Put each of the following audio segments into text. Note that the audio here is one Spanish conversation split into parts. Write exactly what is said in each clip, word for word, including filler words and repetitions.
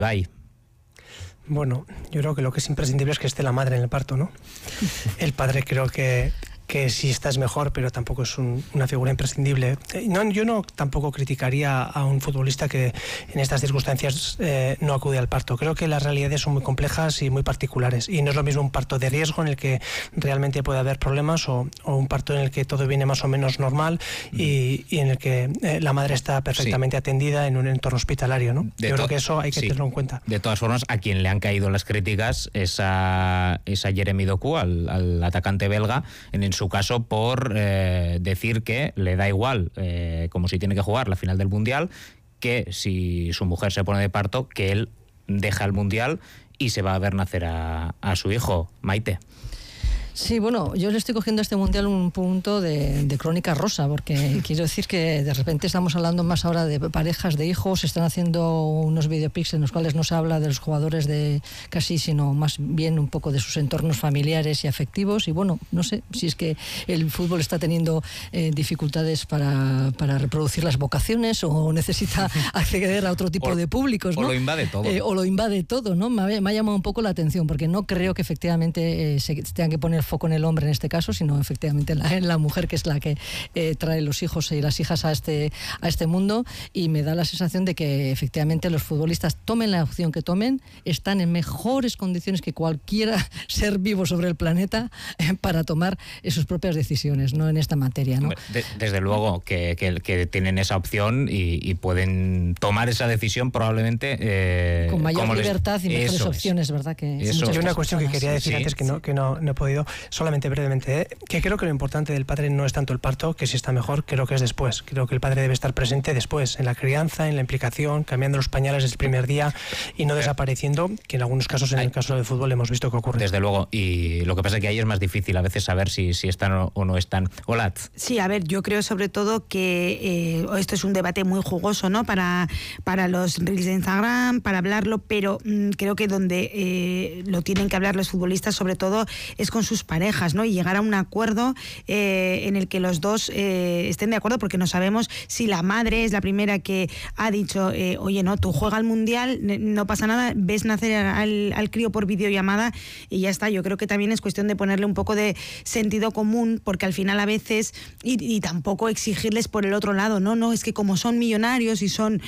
Bye. Bueno, yo creo que lo que es imprescindible es que esté la madre en el parto, ¿no? El padre creo que, que sí está es mejor, pero tampoco es un, una figura imprescindible. No, yo no tampoco criticaría a un futbolista que en estas circunstancias eh, no acude al parto. Creo que las realidades son muy complejas y muy particulares, y no es lo mismo un parto de riesgo en el que realmente puede haber problemas o, o un parto en el que todo viene más o menos normal y, y en el que eh, la madre está perfectamente sí. atendida en un entorno hospitalario, ¿no? De yo creo to- que eso hay que sí. tenerlo en cuenta. De todas formas, a quien le han caído las críticas es a, es a Jeremy Doku, al, al atacante belga, en, en su caso por eh, decir que le da igual, eh, como si tiene que jugar la final del Mundial, que si su mujer se pone de parto, que él deja el Mundial y se va a ver nacer a, a su hijo. Maite. Sí, bueno, yo le estoy cogiendo a este Mundial un punto de, de crónica rosa, porque quiero decir que de repente estamos hablando más ahora de parejas, de hijos, se están haciendo unos videopics en los cuales no se habla de los jugadores de casi, sino más bien un poco de sus entornos familiares y afectivos, y bueno, no sé si es que el fútbol está teniendo eh, dificultades para, para reproducir las vocaciones o necesita acceder a otro tipo o, de públicos, ¿no? O lo invade todo. Eh, o lo invade todo, ¿no? Me ha, me ha llamado un poco la atención, porque no creo que efectivamente eh, se tengan que poner foco en el hombre en este caso, sino efectivamente en la, en la mujer, que es la que eh, trae los hijos y las hijas a este, a este mundo, y me da la sensación de que efectivamente los futbolistas, tomen la opción que tomen, están en mejores condiciones que cualquiera ser vivo sobre el planeta eh, para tomar eh, sus propias decisiones, ¿no? En esta materia, ¿no? De, desde luego que, que, que tienen esa opción y, y pueden tomar esa decisión probablemente eh, con mayor como libertad les... y mejores Eso opciones, es. ¿verdad? Que Eso. Hay una cuestión que quería decir sí, antes que, sí. no, que no, no he podido, solamente brevemente, ¿eh? que creo que lo importante del padre no es tanto el parto, que si está mejor, creo que es después. Creo que el padre debe estar presente después, en la crianza, en la implicación, cambiando los pañales desde el primer día y no desapareciendo, que en algunos casos, en el caso del fútbol, hemos visto que ocurre. Desde luego, y lo que pasa es que ahí es más difícil a veces saber si, si están o, o no están. Hola. Sí, a ver, yo creo sobre todo que eh, esto es un debate muy jugoso, ¿no? Para, para los reels de Instagram, para hablarlo, pero mmm, creo que donde eh, lo tienen que hablar los futbolistas sobre todo es con sus parejas, ¿no? Y llegar a un acuerdo eh, en el que los dos eh, estén de acuerdo, porque no sabemos si la madre es la primera que ha dicho, eh, oye, no, tú juega al Mundial, no pasa nada, ves nacer al, al crío por videollamada y ya está. Yo creo que también es cuestión de ponerle un poco de sentido común, porque al final a veces, y, y tampoco exigirles por el otro lado, no, no, es que como son millonarios y son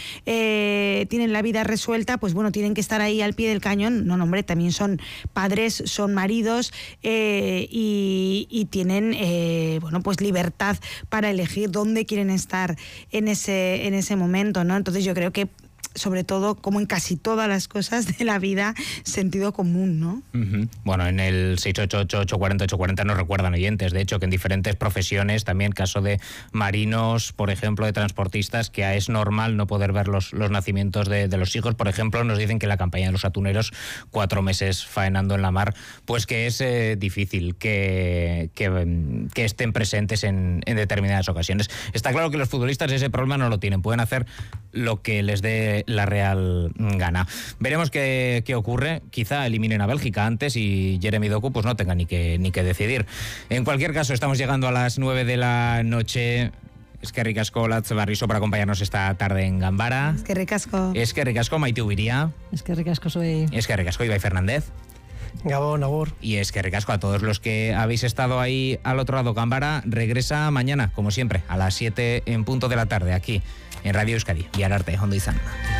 eh, tienen la vida resuelta, pues bueno, tienen que estar ahí al pie del cañón. No, no, hombre, también son padres, son maridos eh, y, y tienen eh, bueno, pues libertad para elegir dónde quieren estar en ese, en ese momento, ¿no? Entonces yo creo que sobre todo, como en casi todas las cosas de la vida, sentido común, ¿no? Uh-huh. Bueno, en el seis ocho ocho, ocho cuatro cero, ocho cuatro cero nos recuerdan oyentes, de hecho, que en diferentes profesiones, también caso de marinos, por ejemplo, de transportistas, que es normal no poder ver los, los nacimientos de, de los hijos. Por ejemplo, nos dicen que la campaña de los atuneros, cuatro meses faenando en la mar, pues que es eh, difícil que, que, que estén presentes en, en determinadas ocasiones. Está claro que los futbolistas ese problema no lo tienen, pueden hacer lo que les dé la real gana. Veremos qué, qué ocurre. Quizá eliminen a Bélgica antes y Jeremy Doku pues no tenga ni que, ni que decidir. En cualquier caso, estamos llegando a las nueve de la noche. Es que ricasco Latz Barriso por acompañarnos esta tarde en Gambara. Es que ricasco. Es que ricasco Maite Ubiría. Es que ricasco soy. Es que ricasco Ibai Fernández. Gabón, Agur. Y es que ricasco a todos los que habéis estado ahí al otro lado. Gambara regresa mañana, como siempre, a las siete en punto de la tarde, aquí en Radio Euskadi y Ararte, Ondo Izan.